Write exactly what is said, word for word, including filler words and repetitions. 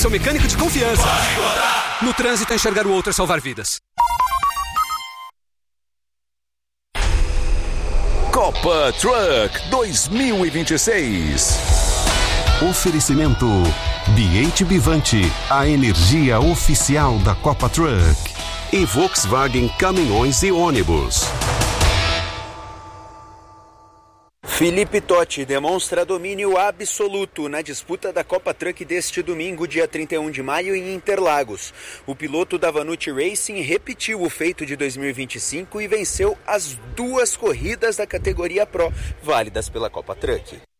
Seu mecânico de confiança. No trânsito, enxergar o outro é salvar vidas. Copa Truck dois mil e vinte e seis. Oferecimento B H Bivante, a energia oficial da Copa Truck. E Volkswagen Caminhões e Ônibus. Felipe Totti demonstra domínio absoluto na disputa da Copa Truck deste domingo, dia trinta e um de maio, em Interlagos. O piloto da Vanucci Racing repetiu o feito de dois mil e vinte e cinco e venceu as duas corridas da categoria Pro, válidas pela Copa Truck.